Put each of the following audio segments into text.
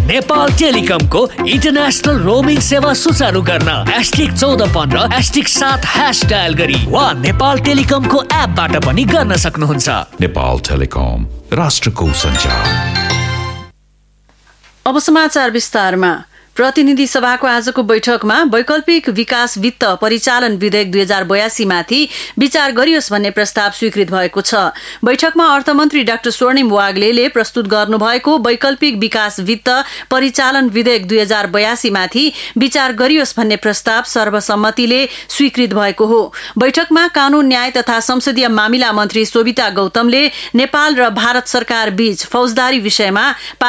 Nepal टेलिकमको international roaming सेवा सुचारू गर्न *1415 # डायल गरी वा नेपाल टेलिकमको एपबाट पनि गर्न सक्नुहुन्छ। नेपाल टेलिकम, राष्ट्रको सञ्चार। अब समाचार विस्तारमा। प्रतिनिधि सभाको आजको बैठकमा वैकल्पिक विकास वित्त परिचालन विधेयक 2082 माथि विचार गरियोस् भन्ने प्रस्ताव स्वीकृत भएको छ। बैठकमा अर्थमन्त्री डाक्टर स्वर्णिम वाग्लेले प्रस्तुत गर्नुभएको वैकल्पिक विकास वित्त परिचालन विधेयक 2082 माथि विचार गरियोस् भन्ने प्रस्ताव सर्वसम्मतिले स्वीकृत भएको हो। बैठकमा कानून, न्याय तथा संसदीय मामिला मन्त्री शोभिता गौतमले नेपाल र भारत सरकार बीच फौजदारी विषयमा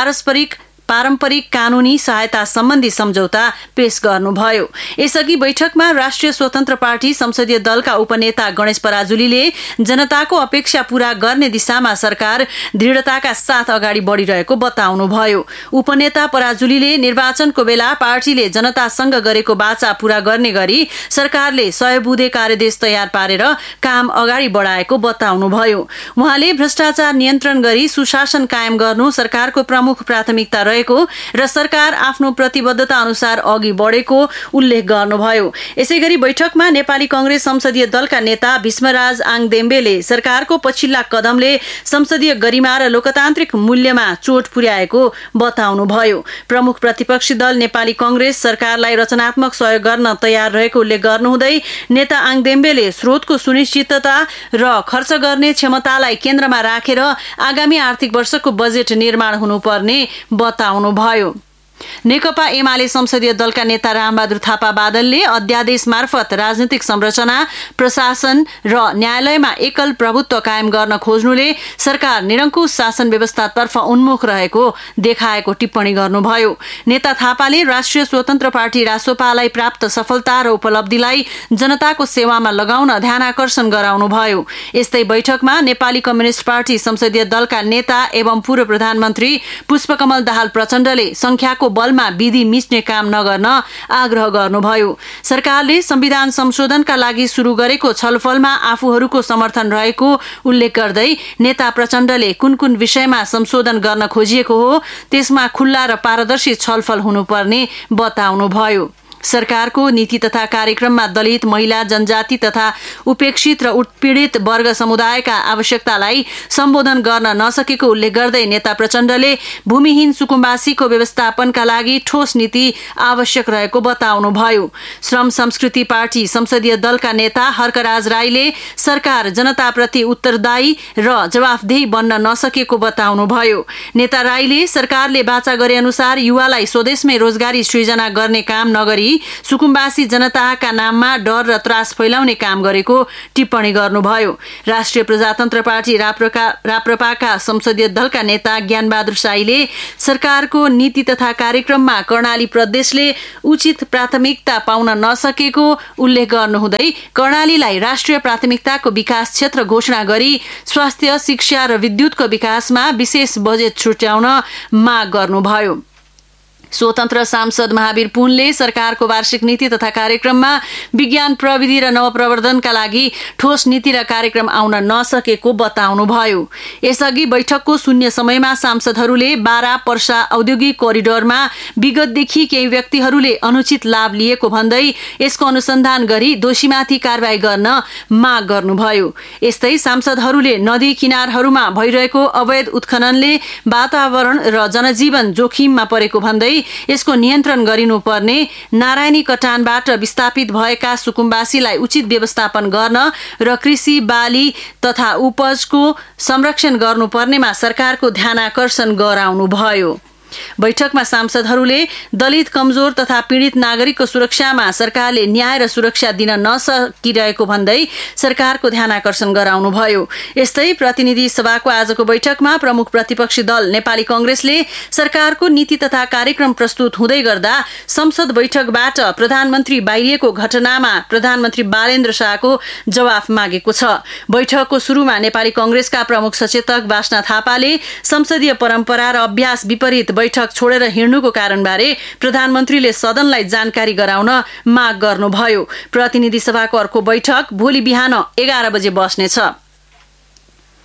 पारम्परिक कानूनी सहायता सम्बन्धी सम्झौता पेश गर्नुभयो। यसअघि बैठकमा राष्ट्रिय स्वतन्त्र पार्टी संसदीय दलका उपनेता गणेश पराजुलीले जनताको अपेक्षा पूरा गर्ने दिशामा सरकार दृढताका साथ अगाडि बढ़िरहेको बताउनुभयो। उपनेता पराजुलीले निर्वाचनको बेला पार्टीले जनतासँग गरेको वाचा पूरा गर्ने गरी सरकारले 100 बुँदे कार्यदेश तयार पारेर काम अगाडि बढाएको बताउनुभयो। उहाँले भ्रष्टाचार नियन्त्रण गरी सुशासन कायम गर्नु सरकारको प्रमुख प्राथमिकता र सरकार आफ्नो प्रतिबद्धता अनुसार अघि बढेको उल्लेख गर्नुभयो। यसैगरी बैठकमा नेपाली कांग्रेस संसदीय दलका नेता भीष्मराज आङदेम्बेले सरकारको पछिल्ला कदमले संसदीय गरिमा र लोकतान्त्रिक मूल्यमा चोट पुर्याएको बताउनुभयो। प्रमुख प्रतिपक्षी दल नेपाली कांग्रेस सरकारलाई रचनात्मक सहयोग गर्न तयार रहेको उल्लेख गर्नुहुँदै नेता आङदेम्बेले स्रोतको सुनिश्चितता र खर्च गर्ने क्षमतालाई केन्द्रमा राखेर आगामी आर्थिक वर्षको बजेट निर्माण हुनुपर्ने बताउनुभयो। नेकपा एमाले संसदीय दलका नेता रामबहादुर थापा बादलले अध्यादेश मार्फत राजनीतिक संरचना, प्रशासन र न्यायालयमा एकल प्रभुत्व कायम गर्न खोज्नुले सरकार निरङ्कुश शासन व्यवस्थातर्फ उन्मुख रहेको देखाएको टिप्पणी गर्नुभयो। नेता थापाले राष्ट्रिय स्वतन्त्र पार्टी रासोपालाई प्राप्त सफलता र उपलब्धिलाई जनताको सेवामा लगाउन ध्यानाकर्षण गराउनुभयो। यस्तै बैठकमा नेपाली कम्युनिष्ट पार्टी संसदीय दलका नेता एवं पूर्व प्रधानमन्त्री पुष्पकमल दाहाल प्रचण्डले संख्याको बलमा विधि मिच्ने काम नगर्न आग्रह गर्नुभयो। सरकारले संविधान संशोधनका लागि शुरू गरेको छलफलमा आफूहरूको समर्थन रहेको उल्लेख गर्दै नेता प्रचण्डले कुन कुन विषयमा संशोधन गर्न खोजिएको हो त्यसमा खुल्ला र पारदर्शी छलफल हुनुपर्ने बताउनुभयो। सरकारको नीति तथा कार्यक्रममा दलित, महिला, जनजाति तथा उपेक्षित र उत्पीडित वर्ग समुदायका आवश्यकतालाई सम्बोधन गर्न नसकेको उल्लेख गर्दै नेता प्रचण्डले भूमिहीन सुकुम्बासीको व्यवस्थापनका लागि ठोस नीति आवश्यक रहेको बताउनुभयो। श्रम संस्कृति पार्टी संसदीय दलका नेता हर्कराज राईले सरकार जनताप्रति उत्तरदायी र जवाफदेही बन्न नसकेको बताउनुभयो। नेता राईले सरकारले वाचा गरे अनुसार युवालाई स्वदेशमै रोजगारी सृजना गर्ने काम नगरी सुकुम्बासी जनताका नाममा डर र त्रास फैलाउने काम गरेको टिप्पणी गर्नुभयो। राष्ट्रिय प्रजातन्त्र पार्टी राप्रपाका संसदीय दलका नेता ज्ञानबहादुर शाहीले सरकारको नीति तथा कार्यक्रममा कर्णाली प्रदेशले उचित प्राथमिकता पाउन नसकेको उल्लेख गर्नुहुँदै कर्णालीलाई राष्ट्रिय प्राथमिकताको विकास क्षेत्र घोषणा गरी स्वास्थ्य, शिक्षा र विद्युतको विकासमा विशेष बजेट छुट्याउन माग गर्नुभयो। स्वतन्त्र सांसद महावीर पुनले सरकारको वार्षिक नीति तथा कार्यक्रममा विज्ञान, प्रविधि र नवप्रवर्धनका लागि ठोस नीति र कार्यक्रम आउन नसकेको बताउनुभयो। यसअघि बैठकको शून्य समयमा सांसदहरूले बारा पर्सा औद्योगिक कोरिडोरमा विगतदेखि केही व्यक्तिहरूले अनुचित लाभ लिएको भन्दै यसको अनुसन्धान गरी दोषीमाथि कारबाही गर्न माग गर्नुभयो। यस्तै सांसदहरूले नदी किनारहरूमा भइरहेको अवैध उत्खननले वातावरण र जनजीवन जोखिममा परेको भन्दै यसको नियन्त्रण गरिनुपर्ने, नारायणी कटानबाट विस्थापित भएका सुकुम्बासीलाई उचित व्यवस्थापन गर्न र कृषि, बाली तथा उपजको संरक्षण गर्नुपर्नेमा सरकारको ध्यानाकर्षण गराउनुभयो। बैठकमा सांसदहरूले दलित, कमजोर तथा पीडित नागरिकको सुरक्षामा सरकारले न्याय र सुरक्षा दिन नसकिरहेको भन्दै सरकारको ध्यानाकर्षण गराउनुभयो। यस्तै प्रतिनिधि सभाको आजको बैठकमा प्रमुख प्रतिपक्षी दल नेपाली कांग्रेसले सरकारको नीति तथा कार्यक्रम प्रस्तुत हुँदै गर्दा संसद बैठकबाट प्रधानमन्त्री बाहिरिएको घटनामा प्रधानमन्त्री बालेन्द्र शाहको जवाफ मागेको छ। बैठकको सुरुमा नेपाली कांग्रेसका प्रमुख सचेतक वासना थापाले संसदीय परम्परा र अभ्यास विपरीत बैठक छोडेर हिँड्नुको कारणबारे प्रधानमन्त्रीले सदनलाई जानकारी गराउन माग गर्नुभयो। प्रतिनिधि सभाको अर्को बैठक भोलि बिहान 11 बजे बस्नेछ।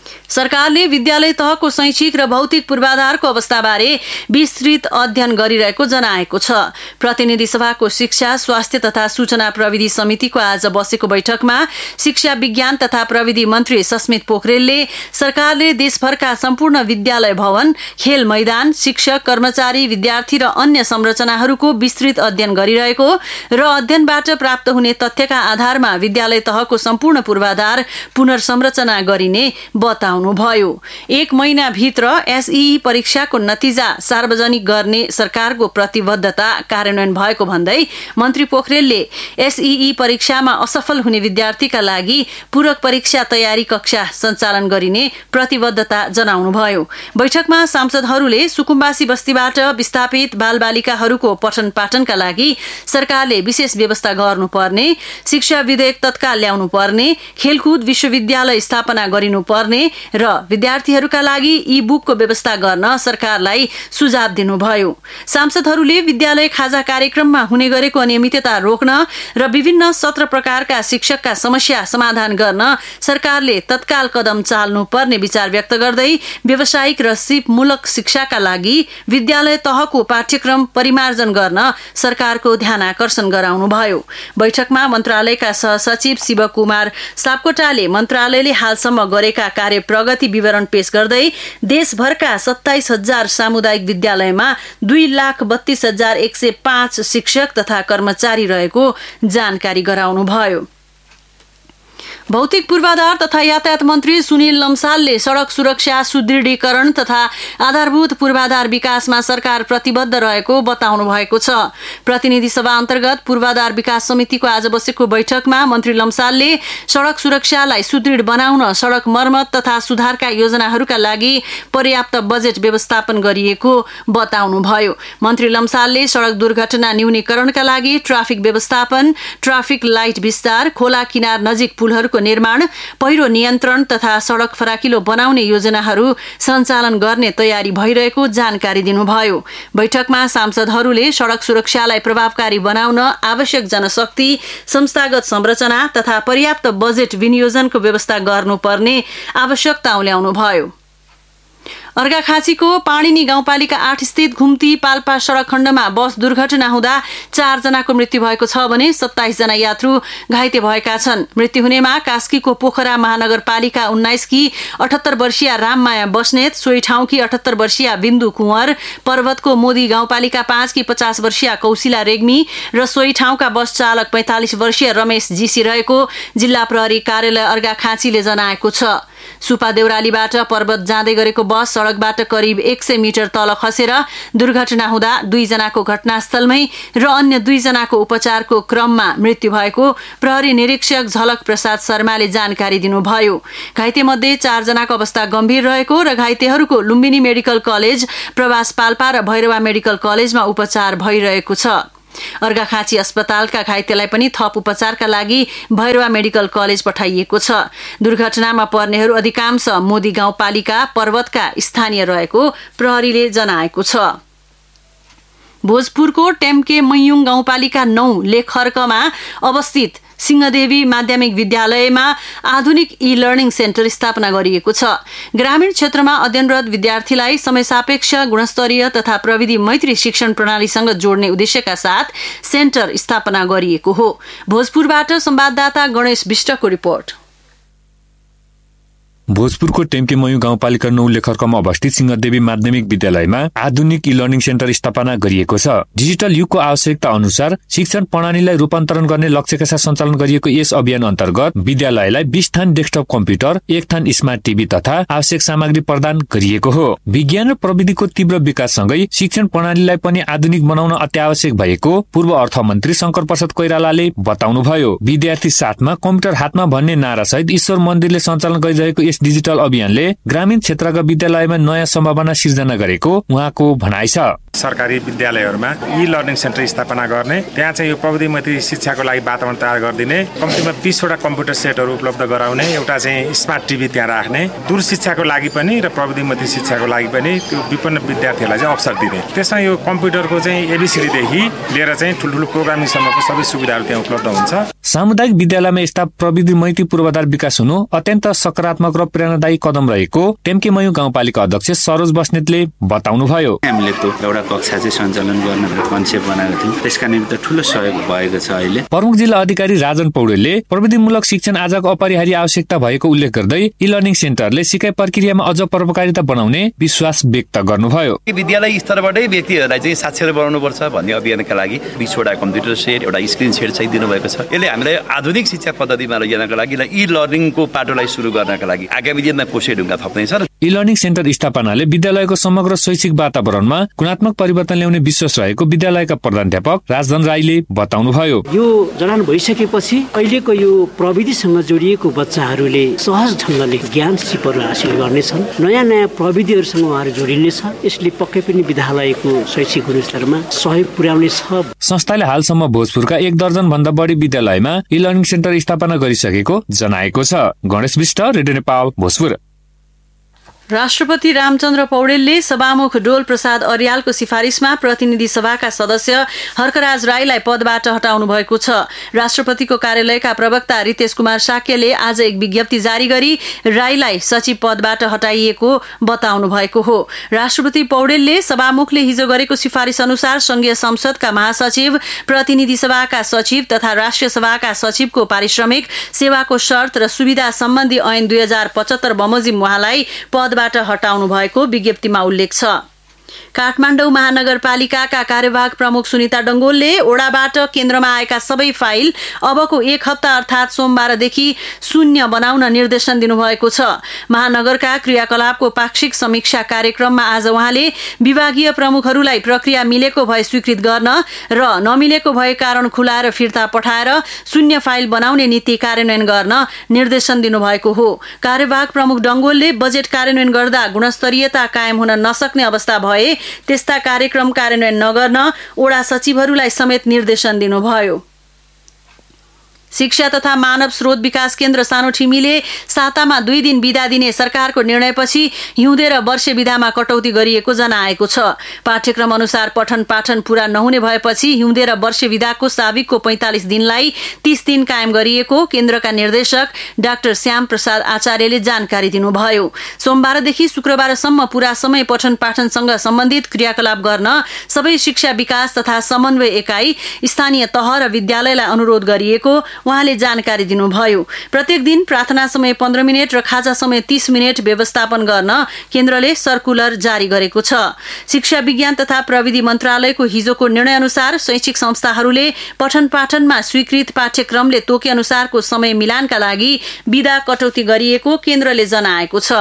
सरकारले विद्यालय तहको शैक्षिक र भौतिक पूर्वाधारको अवस्थाबारे विस्तृत अध्ययन गरिरहेको जनाएको छ। प्रतिनिधि सभाको शिक्षा, स्वास्थ्य तथा सूचना प्रविधि समितिको आज बसेको बैठकमा शिक्षा विज्ञान तथा प्रविधि मन्त्री सस्मित पोखरेलले सरकारले देशभरका सम्पूर्ण विद्यालय भवन, खेल मैदान, शिक्षक, कर्मचारी, विद्यार्थी र अन्य संरचनाहरूको विस्तृत अध्ययन गरिरहेको र अध्ययनबाट प्राप्त हुने तथ्यका आधारमा विद्यालय तहको सम्पूर्ण पूर्वाधार पुनर्संरचना गरिने बताउनुभयो। 1 महिनाभित्र एसईई परीक्षाको नतिजा सार्वजनिक गर्ने सरकारको प्रतिबद्धता कार्यान्वयन भएको भन्दै मन्त्री पोखरेलले एसईई परीक्षामा असफल हुने विद्यार्थीका लागि पूरक परीक्षा तयारी कक्षा सञ्चालन गरिने प्रतिबद्धता जनाउनुभयो। बैठकमा सांसदहरूले सुकुम्बासी बस्तीबाट विस्थापित बालबालिकाहरूको पठन पाठनका लागि सरकारले विशेष व्यवस्था गर्नुपर्ने, शिक्षा विधेयक तत्काल ल्याउनुपर्ने, खेलकुद विश्वविद्यालय स्थापना गरिनुपर्ने र विद्यार्थीहरूका लागि ई बुकको व्यवस्था गर्न सरकारलाई सुझाव दिनुभयो। सांसदहरूले विद्यालय खाजा कार्यक्रममा हुने गरेको अनियमितता रोक्न र विभिन्न सत्र प्रकारका शिक्षकका समस्या समाधान गर्न सरकारले तत्काल कदम चाल्नुपर्ने विचार व्यक्त गर्दै व्यावसायिक र सिपमूलक शिक्षाका लागि विद्यालय तहको पाठ्यक्रम परिमार्जन गर्न सरकारको ध्यानाकर्षण गराउनुभयो। बैठकमा मन्त्रालयका सहसचिव शिवकुमार सापकोटाले मन्त्रालयले हालसम्म गरेका कार्य प्रगति विवरण पेश गर्दै देशभरका 27,000 सामुदायिक विद्यालयमा 2,32,105 शिक्षक तथा कर्मचारी रहेको जानकारी गराउनुभयो। भौतिक पूर्वाधार तथा यातायात मन्त्री सुनिल लम्सालले सड़क सुरक्षा सुदृढीकरण तथा आधारभूत पूर्वाधार विकासमा सरकार प्रतिबद्ध रहेको बताउनु भएको छ। प्रतिनिधि सभा अन्तर्गत पूर्वाधार विकास समितिको आज बसेको बैठकमा मन्त्री लम्सालले सड़क सुरक्षालाई सुदृढ बनाउन सड़क मर्मत तथा सुधारका योजनाहरूका लागि पर्याप्त बजेट व्यवस्थापन गरिएको बताउनुभयो। मन्त्री लम्सालले सड़क दुर्घटना न्यूनीकरणका लागि ट्राफिक व्यवस्थापन, ट्राफिक लाइट विस्तार, खोला किनार नजिक पुलहरू निर्माण, पहिरो नियन्त्रण तथा सड़क फराकिलो बनाउने योजनाहरू सञ्चालन गर्ने तयारी भइरहेको जानकारी दिनुभयो। बैठकमा सांसदहरूले सड़क सुरक्षालाई प्रभावकारी बनाउन आवश्यक जनशक्ति, संस्थागत संरचना तथा पर्याप्त बजेट विनियोजनको व्यवस्था गर्नुपर्ने आवश्यकता उल्याउनुभयो। अर्घाखाँचीको पाणिनी गाउँपालिका 8 स्थित घुम्ती पाल्पा सड़क खण्डमा बस दुर्घटना हुँदा 4 जनाको मृत्यु भएको छ भने 27 जना यात्रु घाइते भएका छन्। मृत्यु हुनेमा कास्कीको पोखरा महानगरपालिका 19 की 78 वर्षीय राममाया बस्नेत, सोही ठाउँकी 78 वर्षीय बिन्दु कुँवर, पर्वतको मोदी गाउँपालिका 5 की 50 वर्षीय कौशिला रेग्मी र सोही ठाउँका बस चालक 45 वर्षीय रमेश जीसी रहेको जिल्ला प्रहरी कार्यालय अर्घाखाँचीले जनाएको छ। सुपा देउरालीबाट पर्वत जाँदै गरेको बस सड़कबाट करिब 100 मिटर तल खसेर दुर्घटना हुँदा 2 जनाको घटनास्थलमै र अन्य 2 जनाको उपचारको क्रममा मृत्यु भएको प्रहरी निरीक्षक झलक प्रसाद शर्माले जानकारी दिनुभयो। घाइते मध्ये 4 जनाको अवस्था गम्भीर रहेको र घाइतेहरूको लुम्बिनी मेडिकल कलेज, प्रवास पाल्पा र भैरवा मेडिकल कलेजमा उपचार भइरहेको छ। अर्घाखाँची अस्पतालका घाइतेलाई पनि थप उपचारका लागि भैरवा मेडिकल कलेज पठाइएको छ। दुर्घटनामा पर्नेहरू अधिकांश मोदी गाउँपालिका पर्वतका स्थानीय रहेको प्रहरीले जनाएको छ। भोजपुरको टेम्के मैयुङ गाउँपालिका 9 लेखर्कमा अवस्थित सिंहदेवी माध्यमिक विद्यालयमा आधुनिक ई लर्निङ सेन्टर स्थापना गरिएको छ। ग्रामीण क्षेत्रमा अध्ययनरत विद्यार्थीलाई समयसापेक्ष, गुणस्तरीय तथा प्रविधि मैत्री शिक्षण प्रणालीसँग जोड्ने उद्देश्यका साथ सेन्टर स्थापना गरिएको हो। भोजपुरबाट संवाददाता गणेश विष्टको रिपोर्ट। भोजपुरको टेम्के मयू गाउँपालिका 9 लेखर्कमा अवस्थित सिंहदेवी माध्यमिक विद्यालयमा आधुनिक ई लर्निङ सेन्टर स्थापना गरिएको छ। डिजिटल युगको आवश्यकता अनुसार शिक्षण प्रणालीलाई रूपान्तरण गर्ने लक्ष्यका साथ सञ्चालन गरिएको यस अभियान अन्तर्गत विद्यालयलाई 20 थान डेस्कटप कम्प्युटर, 1 थान स्मार्ट टिभी तथा आवश्यक सामग्री प्रदान गरिएको हो। विज्ञान र प्रविधिको तीव्र विकाससँगै शिक्षण प्रणालीलाई पनि आधुनिक बनाउन अत्यावश्यक भएको पूर्व अर्थमन्त्री शंकर प्रसाद कोइरालाले बताउनुभयो। विद्यार्थी साथमा कम्प्युटर हातमा भन्ने नारासहित ईश्वर मन्दिरले सञ्चालन गरिरहेको डिजिटल अभियानले ग्रामीण क्षेत्रका विद्यालयमा नयाँ सम्भावना सिर्जना गरेको उहाँको भनाइ छ। सरकारी विद्यालयहरूमा ई लर्निङ सेन्टर स्थापना गर्ने, त्यहाँ चाहिँ यो प्रविधि मैत्री शिक्षाको लागि वातावरण तयार गरिदिने, कम्तीमा 20 वटा कम्प्युटर सेटहरू उपलब्ध गराउने, एउटा चाहिँ स्मार्ट टिभी त्यहाँ राख्ने, दूर शिक्षाको लागि पनि र प्रविधि मैत्री शिक्षाको लागि पनि त्यो विपन्न विद्यार्थीहरूलाई चाहिँ अवसर दिने। त्यसमा यो कम्प्युटरको चाहिँ एबीसीडीदेखि लिएर चाहिँ ठुल्ठुलो प्रोग्रामिङसम्मको सबै सुविधाहरू त्यहाँ उपलब्ध हुन्छ। सामुदायिक विद्यालयमा यस्ता प्रविधि मैत्री पूर्वाधार विकास हुनु अत्यन्त सकारात्मक र प्रेरणादायी कदम रहेको टेम्केमयू गाउँपालिका अध्यक्ष सरोज बस्नेतले बताउनुभयो। हामीले त्यो एउटा कक्षा चाहिँ सञ्चालन गर्ने कन्सेप्ट बनाएको थियौँ, त्यसका निमित्त ठूलो सहयोग भएको छ। अहिले प्रमुख जिल्ला अधिकारी राजन पौडेलले प्रविधिमूलक शिक्षण आजको अपरिहार्य आवश्यकता भएको उल्लेख गर्दै ई लर्निङ सेन्टरले सिकाइ प्रक्रियामा अझ प्रभावकारिता बनाउने विश्वास व्यक्त गर्नुभयो। विद्यालय स्तरबाटै व्यक्तिहरूलाई चाहिँ साक्षर बनाउनुपर्छ भन्ने अभियानका लागि 20 वटा कम्प्युटर सेट, एउटा स्क्रिन सेट चाहिँ दिनुभएको छ। यसले हामीलाई आधुनिक शिक्षा पद्धतिमा लैजानका लागि ई लर्निङको पाटोलाई सुरु गर्नका लागि आगामी दिनमा कोसे ढुङ्गा थप्दैछ। ई लर्निङ सेन्टर स्थापनाले विद्यालयको समग्र शैक्षिक वातावरणमा गुणात्मक परिवर्तन ल्याउने विश्वास रहेको विद्यालयका प्रधानाध्यापक राजधन राईले बताउनुभयो। यो जडान भइसकेपछि अहिलेको यो प्रविधिसँग जोडिएको बच्चाहरूले सहज ढङ्गले ज्ञान सिपहरू हासिल गर्नेछन्, नयाँ नयाँ प्रविधिहरूसँग उहाँहरू जोडिनेछ। यसले पक्कै पनि विद्यालयको शैक्षिक गुणस्तरमा सहयोग पुर्याउनेछ। संस्थाले हालसम्म भोजपुरका 1 दर्जन भन्दा बढी विद्यालयमा ई लर्निङ सेन्टर स्थापना गरिसकेको जनाएको छ। गणेश विष्ट, रेडियो नेपाल, भोजपुर। राष्ट्रपति रामचन्द्र पौडेलले सभामुख डोल प्रसाद अर्यालको सिफारिसमा प्रतिनिधि सभाका सदस्य हर्कराज राईलाई पदबाट हटाउनु भएको छ। राष्ट्रपतिको कार्यालयका प्रवक्ता रितेश कुमार साक्यले आज एक विज्ञप्ति जारी गरी राईलाई सचिव पदबाट हटाइएको बताउनु भएको हो। राष्ट्रपति पौडेलले सभामुखले हिजो गरेको सिफारिस अनुसार संघीय संसदका महासचिव, प्रतिनिधि सभाका सचिव तथा राष्ट्रिय सभाका सचिवको पारिश्रमिक, सेवाको शर्त र सुविधा सम्बन्धी ऐन 2075 बमोजिम उहाँलाई पदबाट हटाउनु भएको विज्ञप्तिमा उल्लेख छ। काठमाडौँ महानगरपालिकाका कार्यवाहक प्रमुख सुनिता डंगोलले ओडाबाट केन्द्रमा आएका सबै फाइल अबको 1 हप्ता अर्थात् सोमबारदेखि शून्य बनाउन निर्देशन दिनुभएको छ। महानगरका क्रियाकलापको पाक्षिक समीक्षा कार्यक्रममा आज उहाँले विभागीय प्रमुखहरूलाई प्रक्रिया मिलेको भए स्वीकृत गर्न र नमिलेको भए कारण खुलाएर फिर्ता पठाएर शून्य फाइल बनाउने नीति कार्यान्वयन गर्न निर्देशन दिनुभएको हो। कार्यवाहक प्रमुख डंगोलले बजेट कार्यान्वयन गर्दा गुणस्तरीयता कायम हुन नसक्ने अवस्था भए त्यस्ता कार्यक्रम कार्यान्वयन नगर्न ओडा सचिवहरूलाई समेत निर्देशन दिनुभयो। शिक्षा तथा मानव स्रोत विकास केन्द्र सानोठिमीले सातामा 2 दिन बिदा दिने सरकारको निर्णयपछि हिउँदे र वर्षे बिदामा कटौती गरिएको जनाएको छ। पाठ्यक्रम अनुसार पठन पाठन पूरा नहुने भएपछि हिउँदे र वर्षे बिदाको साविकको 45 दिनलाई 30 दिन कायम गरिएको केन्द्रका निर्देशक डाक्टर श्याम प्रसाद आचार्यले जानकारी दिनुभयो। सोमबारदेखि शुक्रबारसम्म पूरा समय पठन पाठनसँग सम्बन्धित क्रियाकलाप गर्न सबै शिक्षा विकास तथा समन्वय एकाइ, स्थानीय तह र विद्यालयलाई अनुरोध गरिएको उहाँले जानकारी दिनुभयो। प्रत्येक दिन प्रार्थना समय 15 मिनट र खाजा समय 30 मिनट व्यवस्थापन गर्न केन्द्रले सर्कुलर जारी गरेको छ। शिक्षा विज्ञान तथा प्रविधि मन्त्रालयको हिजोको निर्णय अनुसार शैक्षिक संस्थाहरूले पठन पाठनमा स्वीकृत पाठ्यक्रमले तोके अनुसारको समय मिलानका लागि बिदा कटौती गरिएको केन्द्रले जनाएको छ।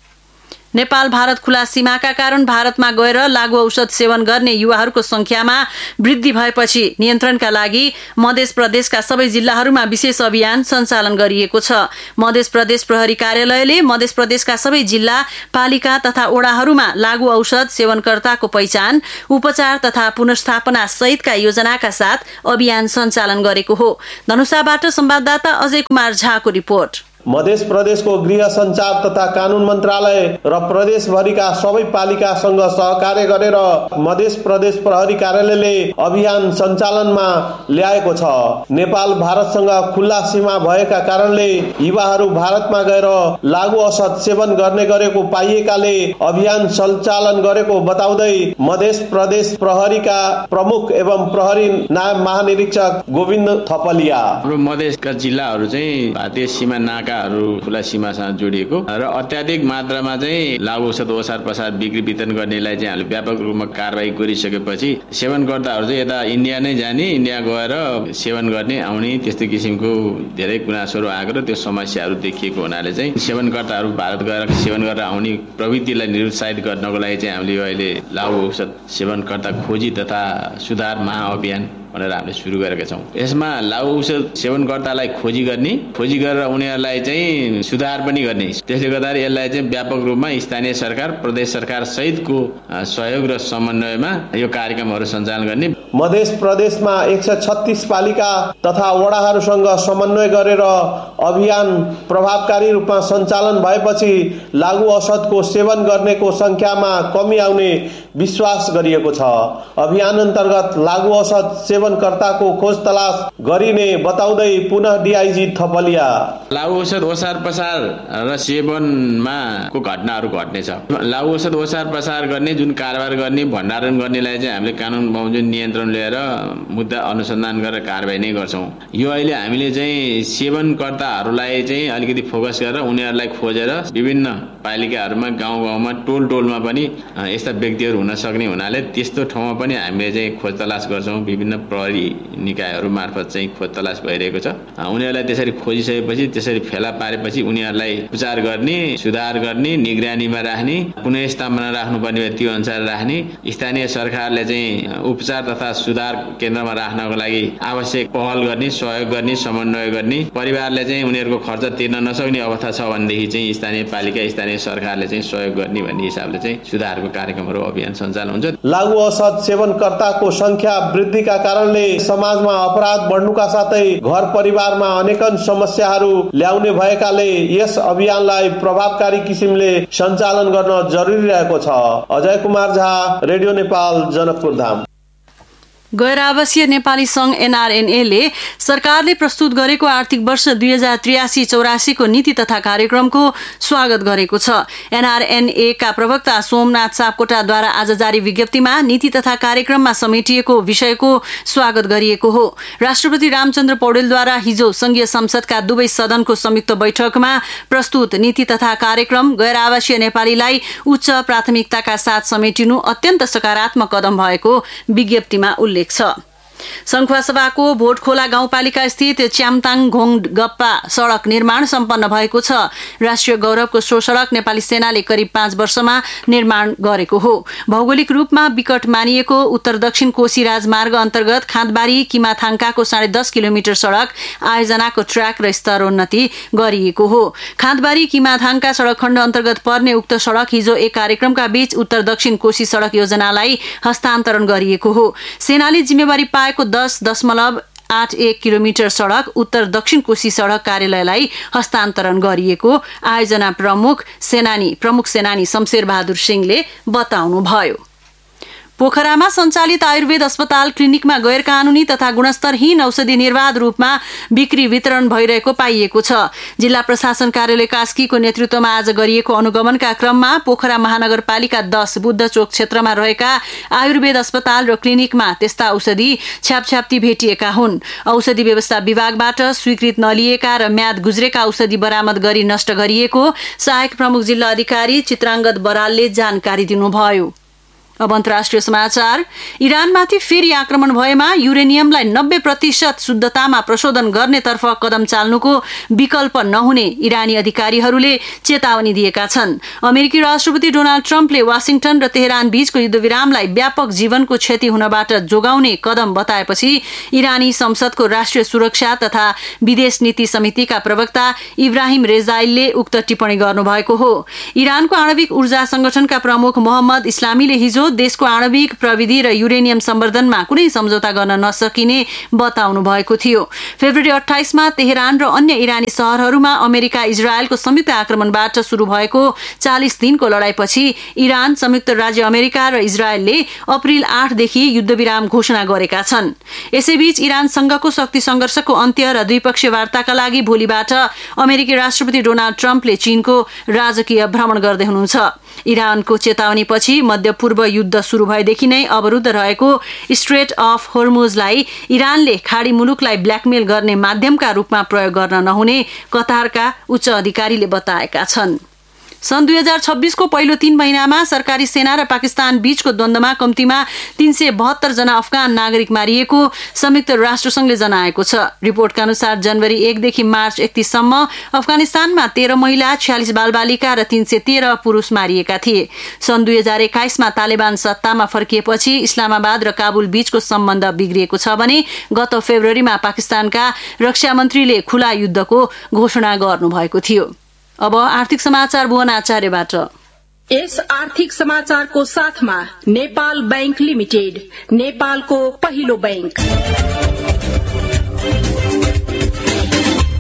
नेपाल भारत खुला सीमाका कारण भारतमा गएर लागू औषध सेवन गर्ने युवाहरूको संख्यामा वृद्धि भएपछि नियन्त्रणका लागि मध्य प्रदेशका सबै जिल्लाहरूमा विशेष अभियान सञ्चालन गरिएको छ। मध्य प्रदेश प्रहरी कार्यालयले मध्य प्रदेशका सबै जिल्ला, पालिका तथा ओडाहरूमा लागू औषध सेवनकर्ताको पहिचान, उपचार तथा पुनर्स्थापना सहितका योजनाका साथ अभियान सञ्चालन गरेको हो। धनुषाबाट संवाददाता अजय कुमार झाको रिपोर्ट। मध्य प्रदेशको गृह सञ्चार तथा कानून मन्त्रालय र प्रदेशभरिका सबै पालिकासँग सहकार्य गरेर मध्य प्रदेश प्रहरी कार्यालयले अभियान सञ्चालनमा ल्याएको छ। नेपाल भारतसँग खुल्ला सीमा भएका कारणले युवाहरू भारतमा गएर लागू औषध सेवन गर्ने गरेको पाइएकाले अभियान सञ्चालन गरेको बताउँदै मध्य प्रदेश प्रहरीका प्रमुख एवं प्रहरी नायब महानिरीक्षक गोविन्द थपलिया, मधेसका जिल्लाहरू चाहिँ भारतीय सीमा नाका खुला सीमासँग जोडिएको र अत्याधिक मात्रामा चाहिँ लागू औषध ओसार पसार बिक्री वितरण गर्नेलाई चाहिँ हामीले व्यापक रूपमा कारबाही गरिसकेपछि सेवनकर्ताहरू चाहिँ यता इन्डिया नै जाने, इन्डिया गएर सेवन गर्ने आउने त्यस्तो किसिमको धेरै गुनासोहरू आएको र त्यो समस्याहरू देखिएको हुनाले चाहिँ सेवनकर्ताहरू भारत गएर सेवन गरेर आउने प्रवृत्तिलाई निरुत्साहित गर्नको लागि चाहिँ हामीले अहिले लागू औषध सेवनकर्ता खोजी तथा सुधार महाअभियान भनेर हामीले सुरु गरेका छौँ। यसमा लागू औषध सेवनकर्तालाई खोजी गरेर उनीहरूलाई चाहिँ सुधार पनि गर्ने, त्यसले गर्दा यसलाई चाहिँ व्यापक रूपमा स्थानीय सरकार, प्रदेश सरकार सहितको सहयोग र समन्वयमा यो कार्यक्रमहरू सञ्चालन गर्ने। मध्य प्रदेशमा 136 पालिका तथा वडाहरूसँग समन्वय गरेर अभियान प्रभावकारी रूपमा सञ्चालन भएपछि लागू औषधको सेवन गर्नेको संख्यामा कमी आउने विश्वास गरिएको छ। अभियान अन्तर्गत लागू औषध सेवनकर्ताको खोज तलास गरिने बताउँदै पुनः डीआईजी थपलिया। लागु औषध ओसार पसार र सेवनमा को घटनाहरू घट्नेछ। लागु औषध ओसार पसार गर्ने, जुन कारोबार गर्ने, भण्डारण गर्नेलाई चाहिँ हामीले कानुन बमोजिम नियन्त्रण लिएर मुद्दा अनुसन्धान गरेर कारबाही नै गर्छौँ। यो अहिले हामीले चाहिँ सेवनकर्ताहरूलाई चाहिँ अलिकति फोकस गरेर उनीहरूलाई खोजेर विभिन्न पालिकाहरूमा, गाउँमा, टोलमा पनि यस्ता व्यक्तिहरू हुन सक्ने हुनाले त्यस्तो ठाउँमा पनि हामीले चाहिँ खोज तलास गर्छौँ। विभिन्न प्रहरी निकायहरू मार्फत चाहिँ खोज तलास भइरहेको छ। उनीहरूलाई त्यसरी खोजिसकेपछि, त्यसरी फेला पारेपछि उनीहरूलाई उपचार गर्ने, सुधार गर्ने, निगरानीमा राख्ने, पुनःस्थापना राख्नुपर्ने भए त्यो अनुसार राख्ने, स्थानीय सरकारले चाहिँ उपचार तथा सुधार केन्द्रमा राख्नको लागि आवश्यक पहल गर्ने, सहयोग गर्ने, समन्वय गर्ने, परिवारले चाहिँ उनीहरूको खर्च तिर्न नसक्ने अवस्था छ भनेदेखि चाहिँ स्थानीय पालिका, स्थानीय सरकारले चाहिँ सहयोग गर्ने भन्ने हिसाबले चाहिँ सुधारको कार्यक्रमहरू अभियान सञ्चालन हुन्छ। लागु औषध सेवनकर्ताको संख्या वृद्धिका कारणले समाजमा अपराध बढ्नुका साथै घर परिवारमा अनेकन समस्याहरू ल्याउने भएकाले यस अभियानलाई प्रभावकारी किसिमले सञ्चालन गर्न जरुरी रहेको छ। अजय कुमार झा, रेडियो नेपाल, जनकपुर धाम। गैर आवासीय नेपाली संघ एनआरएनए ले सरकारले प्रस्तुत गरेको आर्थिक वर्ष 2083-84 को नीति तथा कार्यक्रमको स्वागत गरेको छ। एनआरएनए का प्रवक्ता सोमनाथ सापकोटाद्वारा आज जारी विज्ञप्तिमा नीति तथा कार्यक्रममा समेटिएको विषयको स्वागत गरिएको हो। राष्ट्रपति रामचन्द्र पौडेलद्वारा हिजो संघीय संसदका दुवै सदनको संयुक्त बैठकमा प्रस्तुत नीति तथा कार्यक्रम गैर आवासीय नेपालीलाई उच्च प्राथमिकताका साथ समेटिनु अत्यन्त सकारात्मक कदम भएको विज्ञप्तिमा उल्लेख छ। संखुवासभाको भोटखोला गाउँपालिका स्थित च्यामताङ घोङ गप्पा सड़क निर्माण सम्पन्न भएको छ। राष्ट्रिय गौरवको सो सड़क नेपाली सेनाले करिब 5 वर्षमा निर्माण गरेको हो। भौगोलिक रूपमा विकट मानिएको उत्तर दक्षिण कोशी राजमार्ग अन्तर्गत खाँदबारी किमाथाङकाको 10.5 किलोमिटर सड़क आयोजनाको ट्र्याक र स्तरोन्नति गरिएको हो। खाँदबारी किमाथाङका सड़क खण्ड अन्तर्गत पर्ने उक्त सड़क हिजो एक कार्यक्रमका बीच उत्तर दक्षिण कोशी सड़क योजनालाई हस्तान्तरण गरिएको हो। सेनाले जिम्मेवारी पाएको 10.81 किलोमिटर सड़क उत्तर दक्षिण कोशी सड़क कार्यालयलाई हस्तान्तरण गरिएको आयोजना प्रमुख सेनानी शमशेर बहादुर सिंहले बताउनुभयो। पोखरामा सञ्चालित आयुर्वेद अस्पताल क्लिनिकमा गैर कानूनी तथा गुणस्तरहीन औषधि निर्वाध रूपमा बिक्री वितरण भइरहेको पाइएको छ। जिल्ला प्रशासन कार्यालय कास्कीको नेतृत्वमा आज गरिएको अनुगमनका क्रममा पोखरा महानगरपालिका 10 बुद्ध चोक क्षेत्रमा रहेका आयुर्वेद अस्पताल र क्लिनिकमा त्यस्ता औषधि छ्यापछ्याप्ती भेटिएका हुन्। औषधि व्यवस्था विभागबाट स्वीकृत नलिएका र म्याद गुज्रेका औषधि बरामद गरी नष्ट गरिएको सहायक प्रमुख जिल्ला अधिकारी चित्राङ्गद बरालले जानकारी दिनुभयो। अब अन्तर्राष्ट्रिय समाचार। इरानमाथि फेरि आक्रमण भएमा युरेनियमलाई 90% शुद्धतामा प्रशोधन गर्नेतर्फ कदम चाल्नुको विकल्प नहुने इरानी अधिकारीहरूले चेतावनी दिएका छन्। अमेरिकी राष्ट्रपति डोनाल्ड ट्रम्पले वाशिंगटन र तेहरान बीचको युद्धविरामलाई व्यापक जीवनको क्षति हुनबाट जोगाउने कदम बताएपछि इरानी संसदको राष्ट्रिय सुरक्षा तथा विदेश नीति समितिका प्रवक्ता इब्राहिम रेजाइलले उक्त टिप्पणी गर्नुभएको हो। इरानको आणविक ऊर्जा संगठनका प्रमुख मोहम्मद इस्लामीले हिजो देशको आणविक प्रविधि र युरेनियम सम्वर्धनमा कुनै सम्झौता गर्न नसकिने बताउनु भएको थियो। फेब्रुअरी 28 मा तेहरान र अन्य इरानी शहरहरूमा अमेरिका इजरायलको संयुक्त आक्रमणबाट शुरू भएको 40 दिनको लडाईपछि इरान, संयुक्त राज्य अमेरिका र इजरायलले अप्रिल 8 देखि युद्धविराम घोषणा गरेका छन्। यसैबीच इरानसँगको शक्ति संघर्षको अन्त्य र द्विपक्षीय वार्ताका लागि भोलिबाट अमेरिकी राष्ट्रपति डोनाल्ड ट्रम्पले चीनको राजकीय भ्रमण गर्दै हुनुहुन्छ। इरानको चेतावनीपछि मध्य पूर्व युद्ध शुरू भएदेखि नै अवरुद्ध रहेको स्ट्रेट अफ होर्मुजलाई इरानले खाडी मुलुकलाई ब्ल्याकमेल गर्ने माध्यमका रूपमा प्रयोग गर्न नहुने कतारका उच्च अधिकारीले बताएका छन्। सन् 2026 को पहिलो 3 महिनामा सरकारी सेना र पाकिस्तान बीचको द्वन्द्वमा कम्तीमा 372 जना अफगान नागरिक मारिएको संयुक्त राष्ट्रसंघले जनाएको छ। रिपोर्टका अनुसार जनवरी 1 देखि मार्च 31 सम्म अफगानिस्तानमा 13 महिला, 46 बालबालिका र 313 पुरुष मारिएका थिए। सन् 2021 मा तालिबान सत्तामा फर्किएपछि इस्लामाबाद र काबुल बीचको सम्बन्ध बिग्रिएको छ भने गत फेब्रुअरीमा पाकिस्तानका रक्षा मन्त्रीले खुला युद्धको घोषणा गर्नुभएको थियो। अब आर्थिक समाचार भुवन आचार्यबाट। यस आर्थिक समाचारको साथमा नेपाल बैंक लिमिटेड, नेपालको पहिलो बैंक।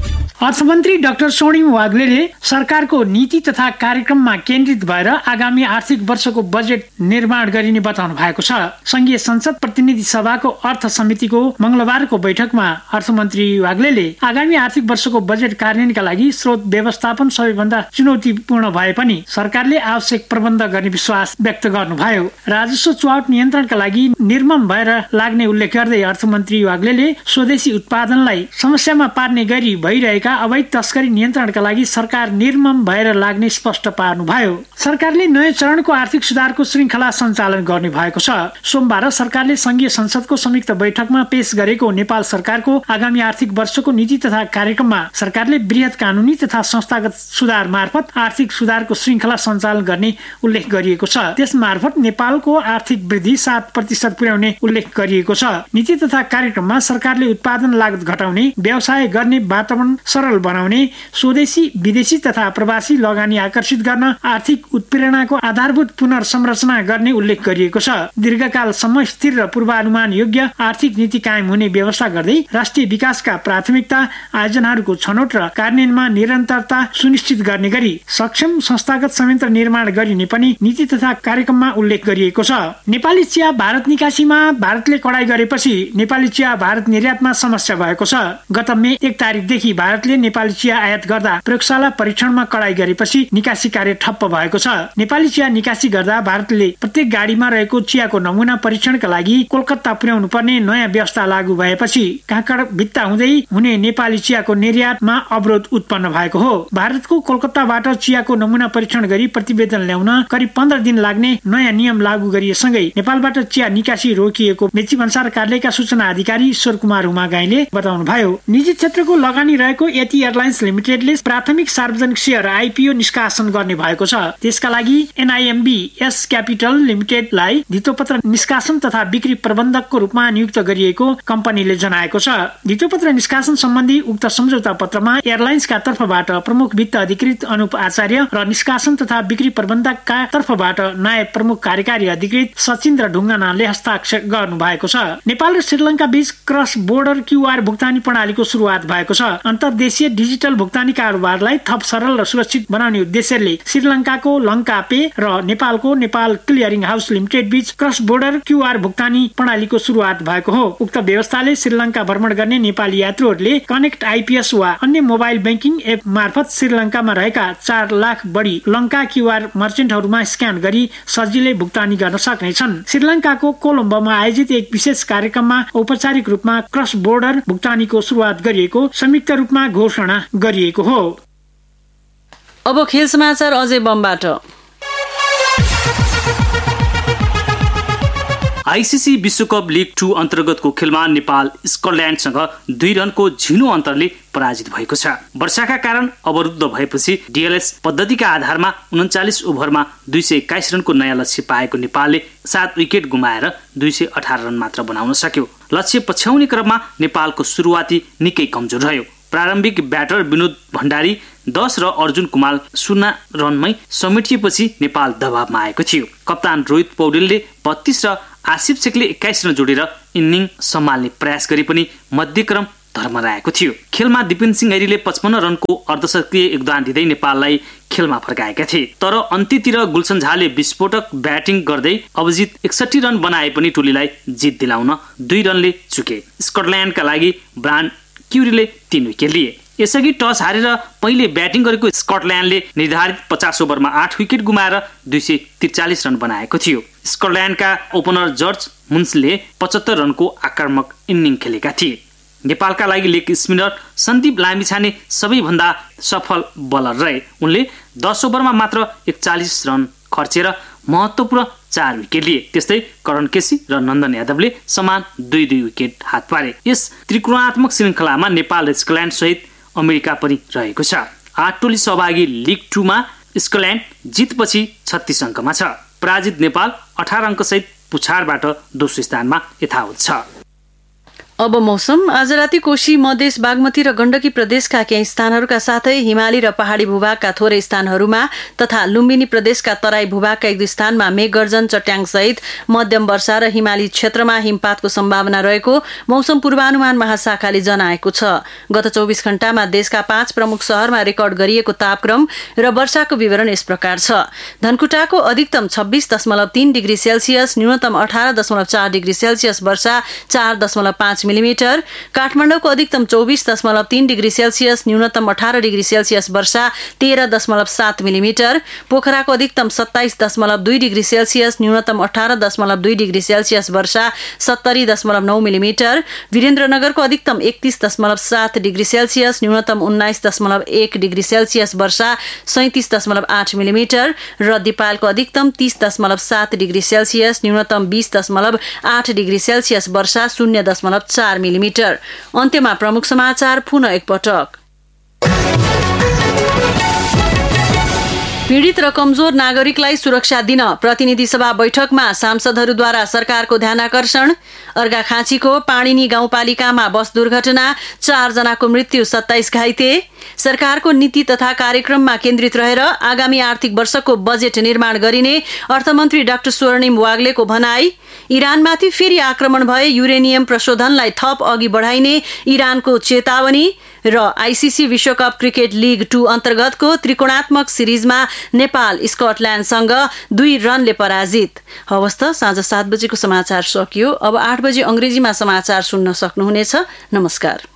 अर्थमन्त्री डाक्टर स्वर्णिम वाग्लेले सरकारको नीति तथा कार्यक्रममा केन्द्रित भएर आगामी आर्थिक वर्षको बजेट निर्माण गरिने बताउनु भएको छ। संघीय संसद प्रतिनिधि सभाको अर्थ समितिको मंगलबारको बैठकमा अर्थमन्त्री वाग्लेले आगामी आर्थिक वर्षको बजेट कार्यान्वयनका लागि स्रोत व्यवस्थापन सबैभन्दा चुनौतीपूर्ण भए पनि सरकारले आवश्यक प्रबन्ध गर्ने विश्वास व्यक्त गर्नुभयो। राजस्व चुहावट नियन्त्रणका लागि निर्मम भएर लाग्ने उल्लेख गर्दै अर्थमन्त्री वाग्लेले स्वदेशी उत्पादनलाई समस्यामा पार्ने गरी भइरहेका अवैध तस्करी नियन्त्रणका लागि सरकार निर्मम भएर लाग्ने स्पष्ट पार्नुभयो। सरकारले नयाँ चरणको आर्थिक सुधारको श्रृङ्खला सञ्चालन गर्ने भएको छ। सोमबार सरकारले संघीय संसदको संयुक्त बैठकमा पेश गरेको नेपाल सरकारको आगामी आर्थिक वर्षको नीति तथा कार्यक्रममा सरकारले वृहत कानूनी तथा संस्थागत सुधार मार्फत आर्थिक सुधारको श्रृङ्खला सञ्चालन गर्ने उल्लेख गरिएको छ। त्यस मार्फत नेपालको आर्थिक वृद्धि 7% पुर्याउने उल्लेख गरिएको छ। नीति तथा कार्यक्रममा सरकारले उत्पादन लागत घटाउने, व्यवसाय गर्ने वातावरण सरल बनाउने, स्वदेशी विदेशी तथा प्रवासी लगानी आकर्षित गर्न आर्थिक उत्प्रेरणाको आधारभूत पुनर्संरचना गर्ने उल्लेख गरिएको छ। दीर्घकालसम्म स्थिर र पूर्वानुमान योग्य आर्थिक नीति कायम हुने व्यवस्था गर्दै राष्ट्रिय विकासका प्राथमिकता आयोजनाहरूको छनौट र कार्यान्वयनमा निरन्तरता सुनिश्चित गर्ने गरी सक्षम संस्थागत संयन्त्र निर्माण गरिने पनि नीति तथा कार्यक्रममा उल्लेख गरिएको छ। नेपाली चिया भारत निकासीमा भारतले कडाई गरेपछि नेपाली चिया भारत निर्यातमा समस्या भएको छ। गत मे 1 तारिकदेखि भारतले नेपाली चिया आयात गर्दा प्रयोगशाला परीक्षणमा कडाई गरेपछि निकासी कार्य ठप्प भएको छ। नेपाली चिया निकासी गर्दा भारतले प्रत्येक गाडीमा रहेको चियाको नमुना परीक्षणका लागि कोलकाता पुर्याउनु पर्ने नयाँ व्यवस्था लागू भएपछि काँकड भित्ता हुँदै हुने नेपाली चियाको निर्यातमा अवरोध उत्पन्न भएको हो। भारतको कोलकाताबाट चियाको नमुना परीक्षण गरी प्रतिवेदन ल्याउन करिब 15 दिन लाग्ने नयाँ नियम लागू गरिएसँगै नेपालबाट चिया निकासी रोकिएको मेची भन्सार कार्यालयका सूचना अधिकारी ईश्वर कुमार हुमागाईले बताउनु भयो। निजी क्षेत्रको लगानी रहेको यति एयरलाइन्स लिमिटेडले प्राथमिक सार्वजनिक शेयर आइपिओ निष्कासन गर्ने भएको छ। त्यसका लागि एनआइएमबी एस क्यापिटल लिमिटेडलाई धितोपत्र निष्कासन तथा बिक्री प्रबन्धकको रूपमा नियुक्त गरिएको कम्पनीले जनाएको छ। धितोपत्र निष्कासन सम्बन्धी उक्त सम्झौता पत्रमा एयरलाइन्सका तर्फबाट प्रमुख वित्त अधिकृत अनुप आचार्य र निष्कासन तथा बिक्री प्रबन्धकका तर्फबाट नायब प्रमुख कार्यकारी अधिकृत सचिन्द्र ढुङ्गानाले हस्ताक्षर गर्नु भएको छ। नेपाल र श्रीलङ्का बीच क्रस बोर्डर क्यूआर भुक्तानी प्रणालीको सुरुवात भएको छ। अन्तर्देशीय डिजिटल भुक्तानी कारोबारलाई थप सरल र सुरक्षित बनाउने उद्देश्यले श्रीलङ्काको लङ्का पे र नेपालको नेपाल क्लियरिङ हाउस लिमिटेड बीच क्रस बोर्डर क्यूआर भुक्तानी प्रणालीको सुरुवात भएको हो। उक्त व्यवस्थाले श्रीलङ्का भ्रमण गर्ने नेपाली यात्रुहरूले कनेक्ट आइपीएस वा अन्य मोबाइल बैंकिङ एप मार्फत श्रीलङ्कामा रहेका 4 लाख बढी लङ्का क्यूआर मर्चेन्टहरूमा स्क्यान गरी सजिलै भुक्तानी गर्न सक्नेछन्। श्रीलङ्काको कोलम्बोमा आयोजित एक विशेष कार्यक्रममा औपचारिक रूपमा क्रस बोर्डर भुक्तानीको सुरुवात गरिएको संयुक्त रूपमा घोषणा गरिएको हो। अब खेल समाचार अजय बमबाट। आइसिसी विश्वकप लिग 2 अन्तर्गतको खेलमा नेपाल स्कटल्यान्डसँग 2 रनको झिनो अन्तरले पराजित भएको छ। वर्षाका कारण अवरुद्ध भएपछि डीएलएस पद्धतिका आधारमा 39 ओभरमा 221 रनको नयाँ लक्ष्य पाएको नेपालले 7 विकेट गुमाएर 218 रन मात्र बनाउन सक्यो। लक्ष्य पछ्याउने क्रममा नेपालको सुरुवाती निकै कमजोर रह्यो। प्रारम्भिक ब्याटर विनोद भण्डारी 10 र अर्जुन कुमार 0 रनमै समेटिएपछि नेपाल दबावमा आएको थियो। कप्तान रोहित पौडेलले 32 र आसिफ शेखले 21 रन जोडेर इनिङ सम्हाल्ने प्रयास गरे पनि मध्यक्रम धर्मराएको थियो। खेलमा दिपेन सिंह ऐरीले 55 रनको अर्धशतकीय योगदान दिँदै नेपाललाई खेलमा फर्काएका थिए। तर अन्त्यतिर गुलसन झाले विस्फोटक ब्याटिङ गर्दै अभिजित 61 रन बनाए पनि टोलीलाई जित दिलाउन 2 रनले चुके। स्कटल्यान्डका लागि ब्रान्ड क्युरीले 3 विकेट लिए। यसअघि टस हारेर पहिले ब्याटिङ गरेको स्कटल्यान्डले निर्धारित 50 ओभरमा 8 विकेट गुमाएर 243 रन बनाएको थियो। स्कटल्यान्डका ओपनर जर्ज मुन्सले 75 रनको आक्रामक इनिङ खेलेका थिए। नेपालका लागि लेग स्पिनर सन्दीप लामिछाने सबैभन्दा सफल बलर रहे। उनले 10 ओभरमा मात्र 41 रन खर्चेर महत्त्वपूर्ण 4 विकेट लिए। त्यस्तै करण केसी र नन्दन यादवले समान 2-2 विकेट हात पारे। यस त्रिकोणात्मक श्रृङ्खलामा नेपाल र स्कटल्यान्ड सहित अमेरिका पनि रहेको छ। 8 टोली सहभागी लिग 2 मा स्कटल्यान्ड जितपछि 36 अङ्कमा छ। पराजित नेपाल 18 अङ्क सहित पुछाडबाट दोस्रो स्थानमा यथावत छ। अब मौसम। आज राति कोशी मधेस बागमती र गण्डकी प्रदेशका केही स्थानहरूका साथै हिमाली र पहाडी भूभागका थोरै स्थानहरूमा तथा लुम्बिनी प्रदेशका तराई भूभागका एक दुई स्थानमा मेघगर्जन चट्याङ सहित मध्यम वर्षा र हिमाली क्षेत्रमा हिमपातको सम्भावना रहेको मौसम पूर्वानुमान महाशाखाले जनाएको छ। गत 24 घण्टामा देशका 5 प्रमुख शहरमा रेकर्ड गरिएको तापक्रम र वर्षाको विवरण यस प्रकार छ। धनकुटाको अधिकतम 26.3 डिग्री सेल्सियस, न्यूनतम 18.4 डिग्री सेल्सियस वर्षा 4.5 मिलिमिटर, काठमाडौँको अधिकतम 24.3 डिग्री सेल्सियस, न्यूनतम 18 डिग्री सेल्सियस वर्षा 13.7 मिलिमिटर, पोखराको अधिकतम 27.2 डिग्री सेल्सियस, न्यूनतम 18.2 डिग्री सेल्सियस वर्षा 70.9 मिलिमिटर, वीरेन्द्रनगरको अधिकतम 31.7 डिग्री सेल्सियस, न्यूनतम 19.1 डिग्री सेल्सियस वर्षा 37.8 मिलिमिटर र दिपालको अधिकतम 30.7 डिग्री सेल्सियस, न्यूनतम 20.8 डिग्री सेल्सियस वर्षा 0.4 मिलिमिटर। अन्त्यमा प्रमुख समाचार पुनः एकपटक। पीडित र कमजोर नागरिकलाई सुरक्षा दिन प्रतिनिधि सभा बैठकमा सांसदहरूद्वारा सरकारको ध्यानाकर्षण। अर्घाखाँचीको पाणिनी गाउँपालिकामा बस दुर्घटना, 4 जनाको मृत्यु, 27 घाइते। सरकारको नीति तथा कार्यक्रममा केन्द्रित रहेर आगामी आर्थिक वर्षको बजेट निर्माण गरिने अर्थमन्त्री डाक्टर स्वर्णिम वाग्लेको भनाई। इरानमाथि फेरि आक्रमण भए युरेनियम प्रशोधनलाई थप अघि बढाइने इरानको चेतावनी र आईसीसी विश्वकप क्रिकेट लीग 2 अन्तर्गतको त्रिकोणात्मक सिरिजमा नेपाल स्कटल्याण्डसँग 2 रनले पराजित। हवस् त, साँझ 7 बजेको समाचार सकियो। अब 8 बजे अंग्रेजीमा समाचार सुन्न सक्नुहुनेछ। नमस्कार।